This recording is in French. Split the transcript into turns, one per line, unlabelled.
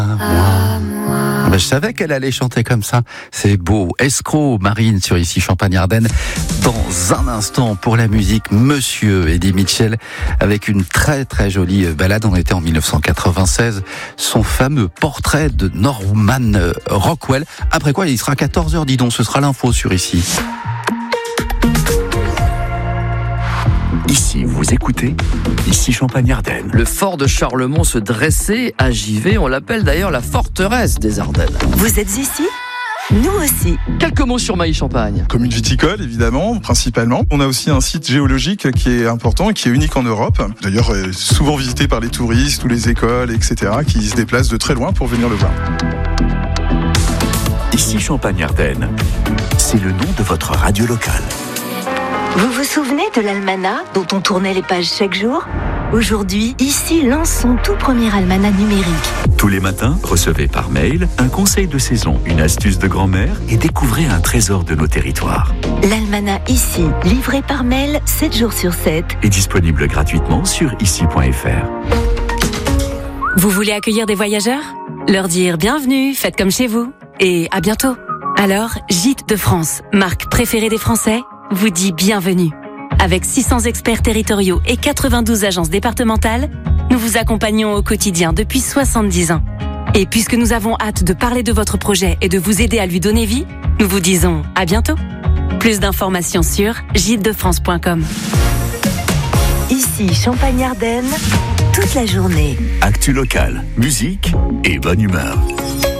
Je savais qu'elle allait chanter comme ça. C'est beau. Escroc, Marine, sur Ici Champagne-Ardenne. Dans un instant, pour la musique, Monsieur Eddie Mitchell, avec une très très jolie balade. On était en 1996. Son fameux portrait de Norman Rockwell. Après quoi, il sera 14h, dis donc. Ce sera l'info sur Ici.
Ici, vous écoutez Ici Champagne-Ardenne.
Le fort de Charlemont se dressait à Givet. On l'appelle d'ailleurs la forteresse des Ardennes.
Vous êtes ici ? Nous aussi.
Quelques mots sur Mailly-Champagne.
Commune viticole, évidemment, principalement. On a aussi un site géologique qui est important et qui est unique en Europe. D'ailleurs, souvent visité par les touristes ou les écoles, etc., qui se déplacent de très loin pour venir le voir.
Ici Champagne-Ardenne, c'est le nom de votre radio locale.
Vous vous souvenez de l'almanach dont on tournait les pages chaque jour ? Aujourd'hui, Ici lance son tout premier almanach numérique.
Tous les matins, recevez par mail un conseil de saison, une astuce de grand-mère et découvrez un trésor de nos territoires.
L'almanach Ici, livré par mail 7 jours sur 7.
Est disponible gratuitement sur ici.fr.
Vous voulez accueillir des voyageurs ? Leur dire bienvenue, faites comme chez vous et à bientôt. Alors, Gîtes de France, marque préférée des Français, vous dit bienvenue. Avec 600 experts territoriaux et 92 agences départementales, nous vous accompagnons au quotidien depuis 70 ans. Et puisque nous avons hâte de parler de votre projet et de vous aider à lui donner vie, nous vous disons à bientôt. Plus d'informations sur gîtesdefrance.com.
Ici Champagne-Ardenne, toute la journée.
Actu locale, musique et bonne humeur.